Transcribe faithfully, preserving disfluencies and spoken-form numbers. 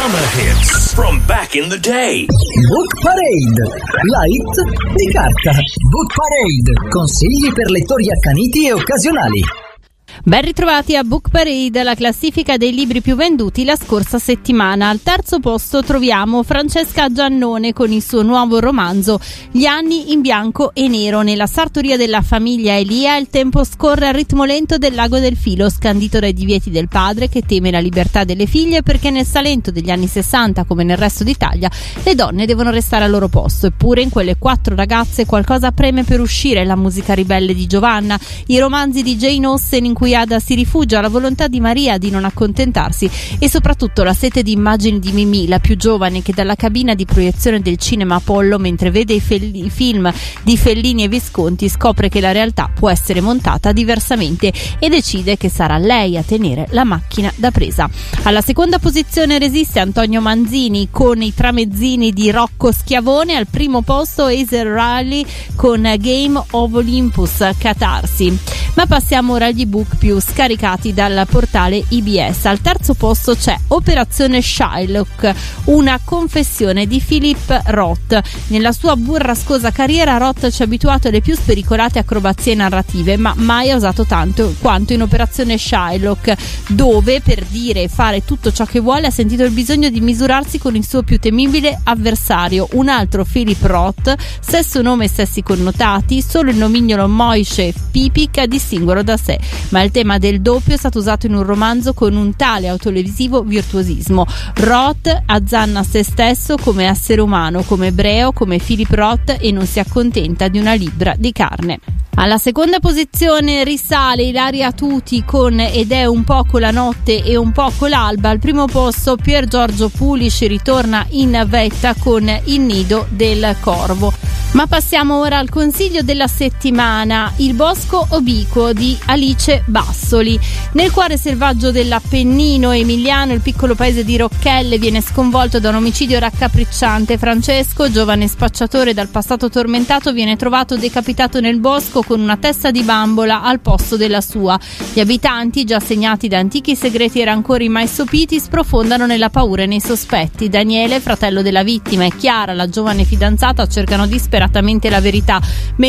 Summer hits from back in the day. Book Parade. Light di carta. Book Parade. Consigli per lettori accaniti e occasionali. Ben ritrovati a Book Parade, la classifica dei libri più venduti la scorsa settimana. Al terzo posto troviamo Francesca Giannone con il suo nuovo romanzo Gli anni in bianco e nero. Nella sartoria della famiglia Elia il tempo scorre al ritmo lento del lago del filo, scandito dai divieti del padre che teme la libertà delle figlie, perché nel Salento degli anni sessanta, come nel resto d'Italia, le donne devono restare al loro posto. Eppure in quelle quattro ragazze qualcosa preme per uscire: la musica ribelle di Giovanna, i romanzi di Jane Austen in cui Ada si rifugia, la volontà di Maria di non accontentarsi e soprattutto la sete di immagini di Mimì, la più giovane, che dalla cabina di proiezione del cinema Apollo, mentre vede i, fel- i film di Fellini e Visconti, scopre che la realtà può essere montata diversamente e decide che sarà lei a tenere la macchina da presa. Alla seconda posizione resiste Antonio Manzini con I tramezzini di Rocco Schiavone. Al primo posto Hazel Riley con Game of Olympus, Catarsi. Ma passiamo ora agli ebook più scaricati dal portale I B S. Al terzo posto c'è Operazione Shylock, una confessione di Philip Roth. Nella sua burrascosa carriera Roth ci ha abituato alle più spericolate acrobazie narrative, ma mai ha usato tanto quanto in Operazione Shylock, dove per dire e fare tutto ciò che vuole ha sentito il bisogno di misurarsi con il suo più temibile avversario, un altro Philip Roth, stesso nome e stessi connotati, solo il nomignolo Moishe Pipic a distinguerlo da sé. Ma il tema del doppio è stato usato in un romanzo con un tale autolesivo virtuosismo. Roth azzanna se stesso come essere umano, come ebreo, come Philip Roth, e non si accontenta di una libbra di carne. Alla seconda posizione risale Ilaria Tuti con Ed è un poco la notte e un poco l'alba. Al primo posto Pier Giorgio Pulici ritorna in vetta con Il nido del corvo. Ma passiamo ora al consiglio della settimana: Il bosco obliquo di Alice Bassoli. Nel cuore selvaggio dell'Appennino emiliano, il piccolo paese di Rocchelle viene sconvolto da un omicidio raccapricciante. Francesco, giovane spacciatore dal passato tormentato, viene trovato decapitato nel bosco con una testa di bambola al posto della sua. Gli abitanti, già segnati da antichi segreti e rancori mai sopiti, sprofondano nella paura e nei sospetti. Daniele, fratello della vittima, e Chiara, la giovane fidanzata, cercano disperatamente la verità,